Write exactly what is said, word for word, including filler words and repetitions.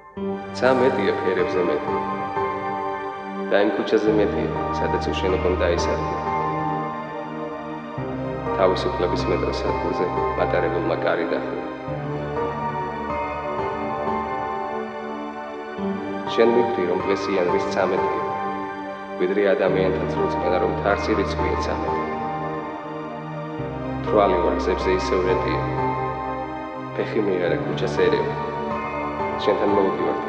ცა მეტია ფერებზე მეტი და იმ ქუჩაზე მეტია, სადაც უშენობამ დაისადგა. თავისუფლების მეტროს ადგილზე მატარებელმა კარი დახურა. შენ მივხვდი, რომ დღეს იანვრის ცამეტია, ვიდრე ადამიანთა წრულწყვენა, რომ თარცი რიცხვია ცამეტი. თვალი ვარ გზებზე ისევ რეტია, ფეხი მიიღერა ქუჩას ერევა, შენთან მოვდივარ.